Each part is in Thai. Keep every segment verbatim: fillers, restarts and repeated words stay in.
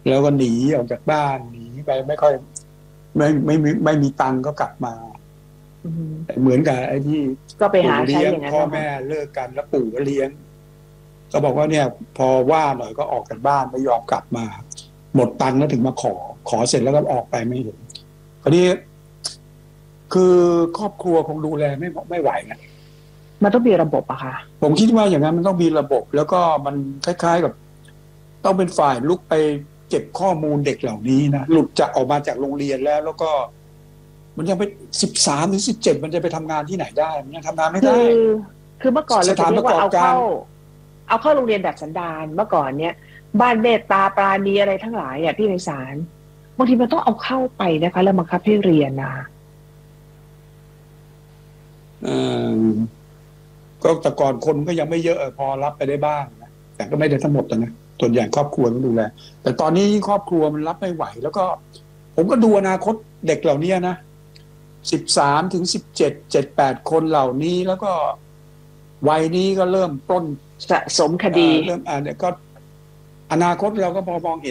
แล้วก็หนีออกจากบ้านหนีไปไม่ค่อยไม่ไม่ไม่ไม่มีตังค์ก็กลับมาเหมือนกับไอ้ที่ก็ไปหาปู่ใช้เลี้ยงอย่างนั้นนะคะพ่อแม่เลิกกันแล้วปู่ก็เลี้ยงก็บอกว่าเนี่ยพอว่าหน่อยก็ออกจากบ้านไม่ยอมกลับมาหมดตังค์แล้วถึงมาขอขอเสร็จแล้วก็ออกไปไม่เห็นคราวนี้คือครอบครัวคงดูแลไม่ไม่ไหวนะมันต้องมีระบบอะค่ะผมคิดว่าอย่างนั้นมันต้องมีระบบแล้วก็มันคล้ายๆกับต้องเป็นฝ่ายลุกไปเก็บข้อมูลเด็กเหล่านี้นะหลุดจากออกมาจากโรงเรียนแล้วแล้วก็มันยังไปสิบสามถึงสิบเจ็ดมันจะไปทำงานที่ไหนได้มันยังทำงานไม่ได้คือคือเมื่อก่อนเราจะเรียกว่าเอาเข้าเอาเข้าโรงเรียนแบบสันดานเมื่อก่อนเนี้ยบ้านเมตตาปราณีอะไรทั้งหลายอ่ะพี่ไพศาลบางทีมันต้องเอาเข้าไปนะคะแล้วบังคับให้เรียนนะเออก็แต่ก่อนคนก็ยังไม่เยอะพอรับไปได้บ้างนะแต่ก็ไม่ได้ทั้งหมดนะส่วนใหญ่ครอบครัวต้องดูแลแต่ตอนนี้ครอบครัวมันรับไม่ไหวแล้วก็ผมก็ดูอนาคตเด็กเหล่านี้นะสิบสามถึงสิบเจ็ดเจ็ดแปดคนเหล่านี้แล้วก็วัยนี้ก็เริ่มปล้นสะสมคดีเริ่มอ่าเนี่ยก็อนาคตเราก็พอมองเห็น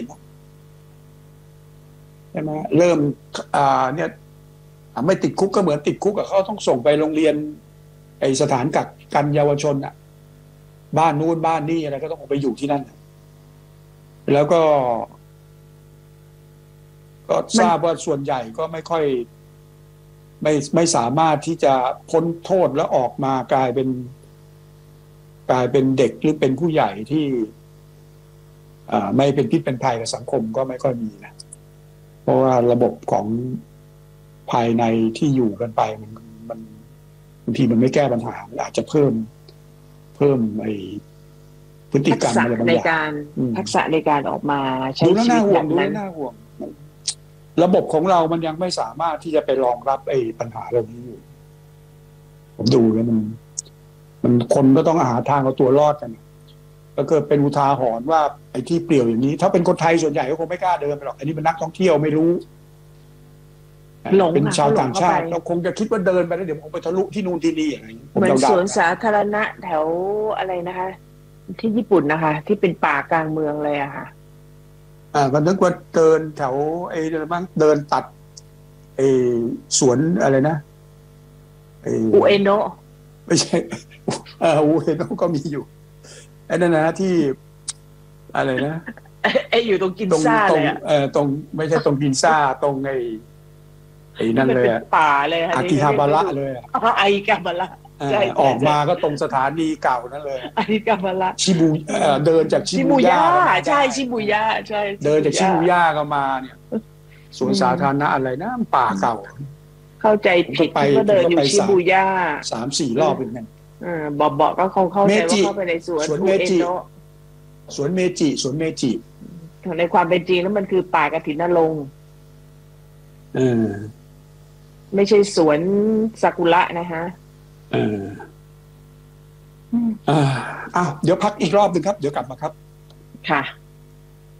ใช่ไหมเริ่มอ่าเนี่ยไม่ติดคุกก็เหมือนติดคุกกับเขาต้องส่งไปโรงเรียนไอสถานกักกันเยาวชนอ่ะบ้านนู้นบ้านนี่อะไรก็ต้องไปอยู่ที่นั่นแล้วก็ก็ทราบว่าส่วนใหญ่ก็ไม่ค่อยไม่ไม่สามารถที่จะพ้นโทษแล้วออกมากลายเป็นกลายเป็นเด็กหรือเป็นผู้ใหญ่ที่อ่าไม่เป็นพิษเป็นภัยกับสังคมก็ไม่ค่อยมีนะเพราะว่าระบบของภายในที่อยู่กันไปมันมันบางทีมันไม่แก้ปัญหาอาจจะเพิ่มเพิ่มไอ้พฤติกรรมอะไรบางอย่างทักษะในการออกมาใช้ชีวิตแบบนั้นดูน่าห่วงระบบของเรามันยังไม่สามารถที่จะไปรองรับไอ้ปัญหาเหล่านี้อยู่ผมดูแล้วมันมันคนก็ต้องหาทางเอาตัวรอดกันแล้วเกิดเป็นอุทาหรณ์ว่าไอ้ที่เปลี่ยวอย่างนี้ถ้าเป็นคนไทยส่วนใหญ่ก็คงไม่กล้าเดินไปหรอกอันนี้เป็นนักท่องเที่ยวไม่รู้เป็นชาวต่างชาติเราคงจะคิดว่าเดินไปแล้วเดี๋ยวคงไปทะลุที่นู่นที่นี่อะไรอย่างนี้เหมือนสวนสาธารณะแถวอะไรนะคะที่ญี่ปุ่นนะคะที่เป็นป่ากลางเมืองเลยอะค่ะอ่าก็นึกว่าเดินแถวไอ้อะไรบ้างเดินตัดไอ้สวนอะไรนะอุเอโนะไม่ใช่เอออุเอโนะก็มีอยู่ไอ้นั่นนะที่อะไรนะไอ้อยู่ตรงกินซ่าเลยเออตรงไม่ใช่ตรงกินซ่าตรงไอ้ไอ้นั่นเลยป่าเลยอากิฮาบาระเลยอากิฮาบาระออกมาก็ตรงสถานีเก่านั่นเลยอากิฮาบาระชิบูเดินจากชิบูย่าใช่ชิบูย่าใช่เดินจากชิบูย่าก็มาเนี่ยสวนสาธารณะอะไรนะป่าเก่าเข้าใจผิดก็เดินอยู่ชิบูย่าสามสี่รอบเป็นกันบอบบอกก็คงเข้าใจว่าเข้าไปในสวนสวนเมจิสวนเมจิสวนเมจิในความเป็นจริงแล้วมันคือป่ากฐินนรงค์เออไม่ใช่สวนซากุระนะฮะเอออ่าอ้าวเดี๋ยวพักอีกรอบหนึ่งครับเดี๋ยวกลับมาครับค่ะ